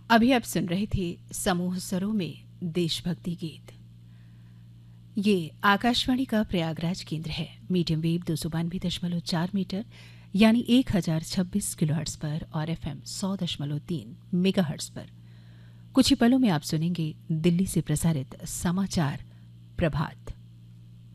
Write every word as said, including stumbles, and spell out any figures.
अभी आप सुन रहे थे समूह स्वरों में देशभक्ति गीत। ये आकाशवाणी का प्रयागराज केंद्र है। मीडियम वेव दो सौ बानवे दशमलव चार मीटर यानी एक हजार छब्बीस किलोहर्ट्ज पर और एफएम सौ दशमलव तीन मेगाहर्ट्ज पर। कुछ ही पलों में आप सुनेंगे दिल्ली से प्रसारित समाचार प्रभात।